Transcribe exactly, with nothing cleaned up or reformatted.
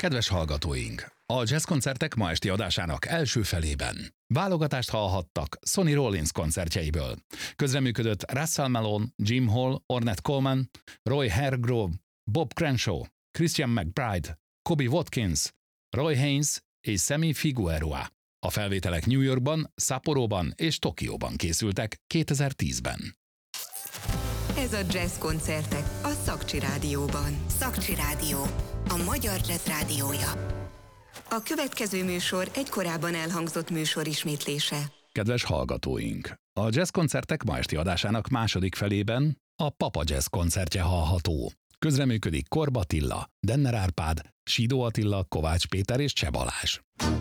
Kedves hallgatóink! A jazzkoncertek ma esti adásának első felében válogatást hallhattak Sonny Rollins koncertjeiből. Közreműködött Russell Malone, Jim Hall, Ornette Coleman, Roy Hargrove, Bob Crenshaw, Christian McBride, Kobe Watkins, Roy Haynes és Sammy Figueroa. A felvételek New Yorkban, Sapporóban és Tokióban készültek kétezer-tízben. Ez a Jazz koncertek a Szakcsi Rádióban. Szakcsi Rádió, a magyar jazz rádiója. A következő műsor egy korábban elhangzott műsor ismétlése. Kedves hallgatóink! A jazzkoncertek ma esti adásának második felében a Papa Jazz koncertje hallható. Közreműködik Korb Attila, Denner Árpád, Sidó Attila, Kovács Péter és Cseh Balázs.